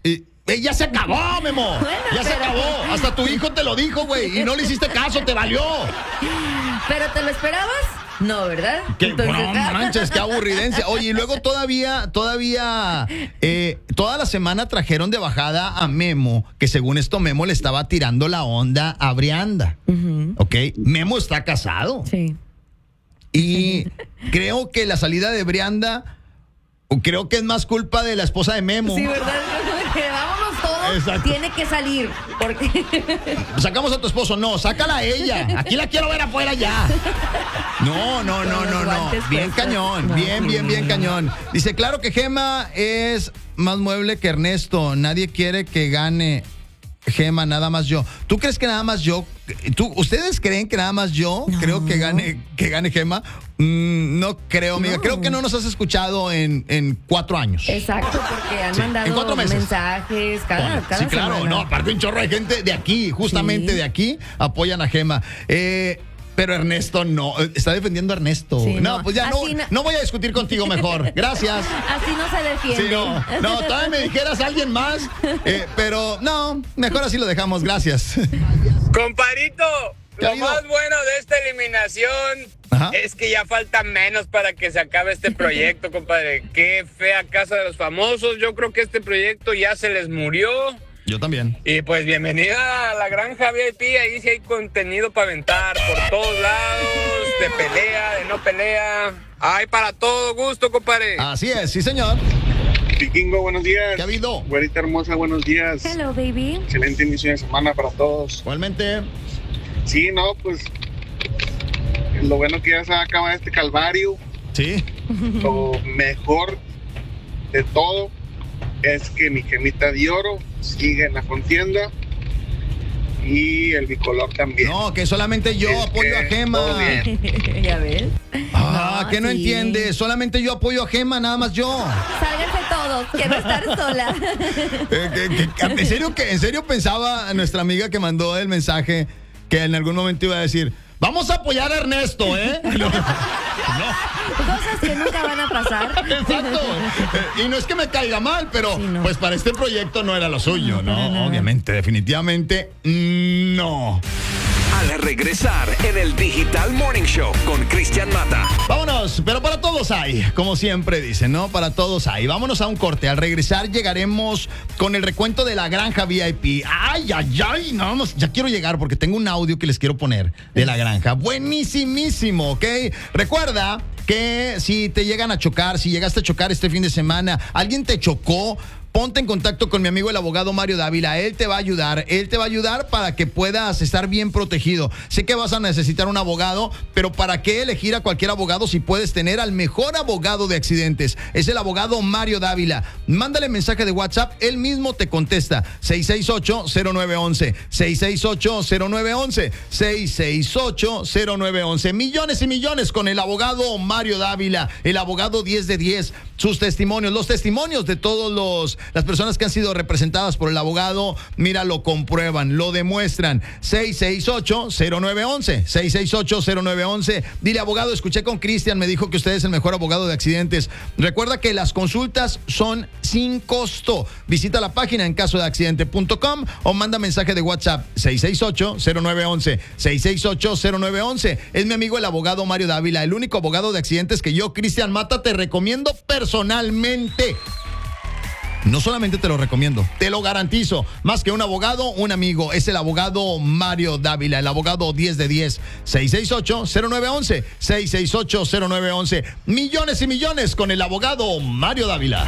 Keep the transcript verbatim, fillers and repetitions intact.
Y, eh, ya se acabó, Memo. Bueno, ya pero... se acabó. Hasta tu hijo te lo dijo, güey. Y no le hiciste caso, te valió. ¿Pero te lo esperabas? No, ¿verdad? ¿Qué? Entonces, no manches, qué aburridencia. Oye, y luego todavía, todavía, eh, toda la semana trajeron de bajada a Memo, que según esto Memo le estaba tirando la onda a Brianda. Uh-huh. ¿Ok? Memo está casado. Sí. Y creo que la salida de Brianda, creo que es más culpa de la esposa de Memo. Sí, ¿verdad? Vámonos todos. Exacto. Tiene que salir. Porque... Sacamos a tu esposo. No, sácala a ella. Aquí la quiero ver afuera ya. No, no, no, no, no. Bien cañón. Bien, bien, bien cañón. Dice, claro que Gema es más mueble que Ernesto. Nadie quiere que gane Gema, nada más yo. ¿Tú crees que nada más yo? ¿Tú, ¿Ustedes creen que nada más yo no. creo que gane, que gane Gema? Mm, no creo, amiga. No. Creo que no nos has escuchado en, en cuatro años. Exacto, porque han sí, mandado mensajes cada, cada Sí, claro. semana. No, aparte un chorro de gente de aquí, justamente sí. de aquí, apoyan a Gema. Eh... Pero Ernesto no, está defendiendo a Ernesto. Sí, no, no, pues ya no, no, no voy a discutir contigo mejor. Gracias. Así no se defiende. Sí, no, no, todavía me dijeras a alguien más, eh, pero no, mejor así lo dejamos. Gracias. Comparito, lo más bueno de esta eliminación Ajá. es que ya falta menos para que se acabe este proyecto, compadre. Qué fea casa de los famosos. Yo creo que este proyecto ya se les murió. Yo también. Y pues bienvenida a la Granja V I P. Ahí sí hay contenido para aventar por todos lados, de pelea, de no pelea. Hay para todo gusto, compadre. Así es, sí, señor. Vikingo, buenos días. ¿Qué ha habido? Güerita hermosa, buenos días. Hello, baby. Excelente inicio de semana para todos. Igualmente. Sí, no, pues lo bueno que ya se va a acabar este calvario. Sí. Lo mejor de todo es que mi Gemita de oro sigue en la contienda y el bicolor también. No, que solamente yo es apoyo a Gema. ¿Ya ves? Ah, no, que no sí. entiende. Solamente yo apoyo a Gema, nada más yo. Sálganse todos, quiero estar sola. eh, que, que, ¿En serio que en serio pensaba nuestra amiga que mandó el mensaje que en algún momento iba a decir, vamos a apoyar a Ernesto, ¿eh? No. no. Cosas que nunca van a pasar. Exacto. Eh, y no es que me caiga mal, pero sí, no. pues para este proyecto no era lo suyo, ¿no? no Obviamente, definitivamente, no. Al regresar en el Digital Morning Show con Cristian Mata. Vámonos, pero para todos hay, como siempre dicen, ¿no? Para todos hay. Vámonos a un corte. Al regresar llegaremos con el recuento de la Granja V I P. Ay, ay, ay, no, vamos, ya quiero llegar porque tengo un audio que les quiero poner de la Granja. Buenísimísimo, ¿ok? Recuerda que si te llegan a chocar, si llegaste a chocar este fin de semana, alguien te chocó, ponte en contacto con mi amigo el abogado Mario Dávila. Él te va a ayudar, él te va a ayudar para que puedas estar bien protegido. Sé que vas a necesitar un abogado, pero ¿para qué elegir a cualquier abogado si puedes tener al mejor abogado de accidentes? Es el abogado Mario Dávila. Mándale mensaje de WhatsApp, él mismo te contesta. seis seis ocho, cero nueve once, seis seis ocho, cero nueve once, seis seis ocho, cero nueve once. Millones y millones con el abogado Mario Dávila, el abogado diez de diez. Sus testimonios, los testimonios de todos los las personas que han sido representadas por el abogado, mira, lo comprueban, lo demuestran. seis seis ocho, cero nueve once, seis seis ocho, cero nueve once. Dile, abogado, escuché con Cristian, me dijo que usted es el mejor abogado de accidentes. Recuerda que las consultas son sin costo. Visita la página en caso de accidente punto com o manda mensaje de WhatsApp seis seis ocho, cero nueve once, seis seis ocho, cero nueve once. Es mi amigo el abogado Mario Dávila, el único abogado de accidentes que yo, Cristian Mata, te recomiendo personalmente. No solamente te lo recomiendo, te lo garantizo. Más que un abogado, un amigo. Es el abogado Mario Dávila, el abogado diez de diez. seis seis ocho, cero nueve once, seis seis ocho, cero nueve once. Millones y millones con el abogado Mario Dávila.